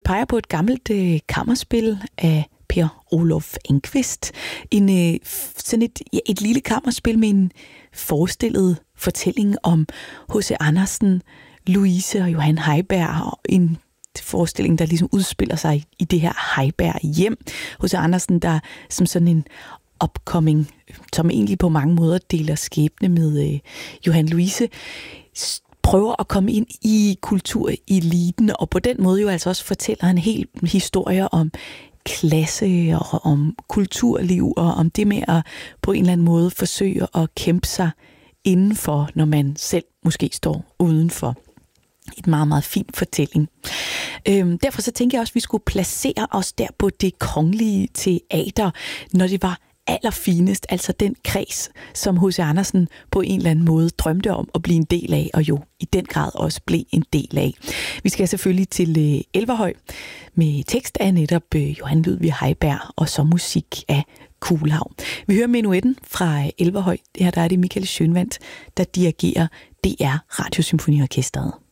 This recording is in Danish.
peger på et gammelt kammerspil af Per Olof Enquist. Sådan et lille kammerspil med en forestillet fortælling om H.C. Andersen, Louise og Johan Heiberg, og en forestilling, der ligesom udspiller sig i det her Heiberg hjem. H.C. Andersen, der som sådan en upcoming, som egentlig på mange måder deler skæbne med Johan Louise, prøver at komme ind i kultureliten, og på den måde jo altså også fortæller en hel historie om klasse og om kulturliv, og om det med at på en eller anden måde forsøge at kæmpe sig indenfor, når man selv måske står udenfor. Et meget, meget fin fortælling. Derfor så tænker jeg også, at vi skulle placere os der på Det Kongelige Teater, når det var allerfinest, altså den kreds, som H.C. Andersen på en eller anden måde drømte om at blive en del af, og jo i den grad også blev en del af. Vi skal selvfølgelig til Elverhøj med tekst af netop Johan Ludvig Heiberg, og så musik af Kuhlau. Vi hører menuetten fra Elverhøj. Her der er det Michael Schønwandt, der dirigerer DR Radiosymfoniorkestret.